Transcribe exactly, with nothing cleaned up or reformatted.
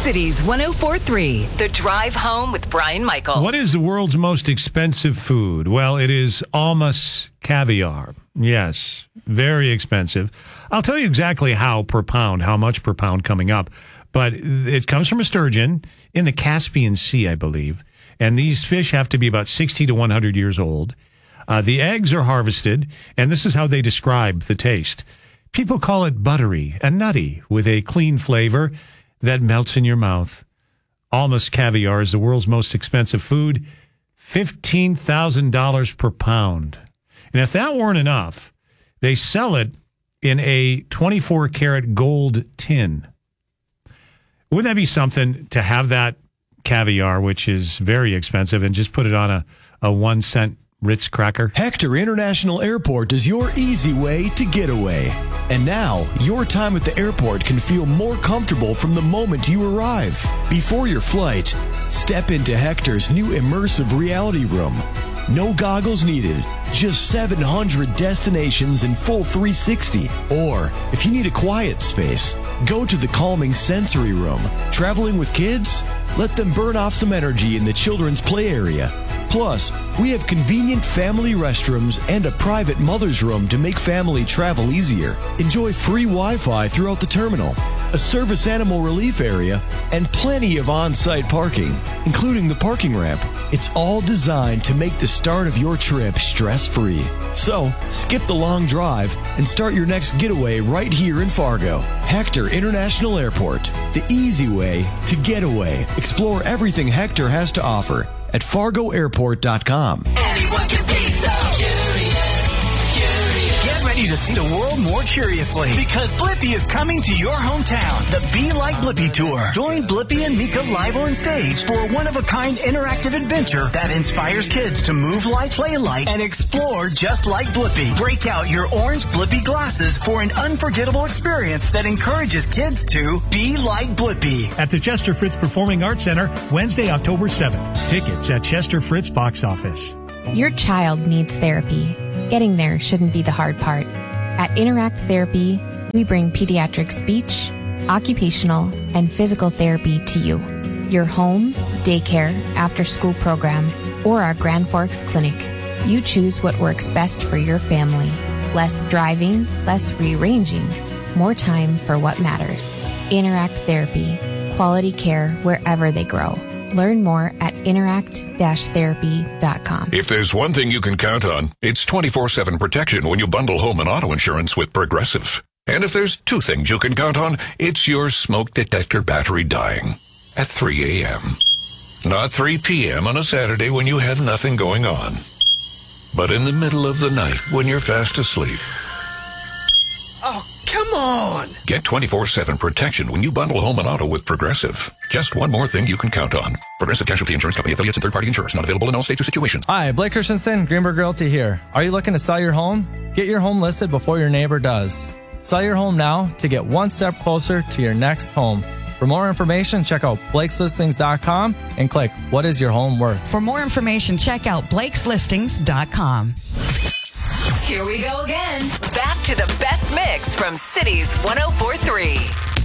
Cities one oh four point three, The Drive Home with Brian Michaels. What is the world's most expensive food? Well, it is Almas caviar. Yes, very expensive. I'll tell you exactly how per pound, how much per pound coming up. But it comes from a sturgeon in the Caspian Sea, I believe. And these fish have to be about sixty to one hundred years old. Uh, the eggs are harvested, and this is how they describe the taste. People call it buttery and nutty with a clean flavor that melts in your mouth. Almas caviar is the world's most expensive food, fifteen thousand dollars per pound. And if that weren't enough, they sell it in a twenty-four karat gold tin. Wouldn't that be something to have that caviar, which is very expensive, and just put it on a, a one cent Ritz cracker? Hector International Airport is your easy way to get away. And now, your time at the airport can feel more comfortable from the moment you arrive. Before your flight, step into Hector's new immersive reality room. No goggles needed, just seven hundred destinations in full three sixty. Or, if you need a quiet space, go to the calming sensory room. Traveling with kids? Let them burn off some energy in the children's play area. Plus, we have convenient family restrooms and a private mother's room to make family travel easier. Enjoy free Wi-Fi throughout the terminal, a service animal relief area, and plenty of on-site parking, including the parking ramp. It's all designed to make the start of your trip stress-free. So, skip the long drive and start your next getaway right here in Fargo. Hector International Airport, the easy way to get away. Explore everything Hector has to offer at fargo airport dot com. Anyone can be so curious, curious. Get ready to see the world more curiously because Blippi is coming to your hometown. The Be Like Blippi Tour. Join Blippi and Mika live on stage for a one-of-a-kind interactive adventure that inspires kids to move like, play like, and explore just like Blippi. Break out your orange Blippi glasses for an unforgettable experience that encourages kids to be like Blippi. At the Chester Fritz Performing Arts Center, Wednesday, October seventh. Tickets at Chester Fritz box office. Your child needs therapy. Getting there shouldn't be the hard part. At Interact Therapy, we bring pediatric speech, occupational, and physical therapy to you. Your home, daycare, after-school program, or our Grand Forks Clinic. You choose what works best for your family. Less driving, less rearranging, more time for what matters. Interact Therapy. Quality care wherever they grow. Learn more at interact dash therapy dot com. If there's one thing you can count on, it's twenty-four seven protection when you bundle home and auto insurance with Progressive. And if there's two things you can count on, it's your smoke detector battery dying at three a.m. Not three p.m. on a Saturday when you have nothing going on, but in the middle of the night when you're fast asleep. Oh, come on! Get twenty-four seven protection when you bundle home and auto with Progressive. Just one more thing you can count on. Progressive Casualty Insurance Company, affiliates, and third-party insurers. Not available in all states or situations. Hi, Blake Christensen, Greenberg Realty here. Are you looking to sell your home? Get your home listed before your neighbor does. Sell your home now to get one step closer to your next home. For more information, check out blakes listings dot com and click What is your home worth? For more information, check out blakes listings dot com. Here we go again. Back to the best mix from Cities one oh four point three.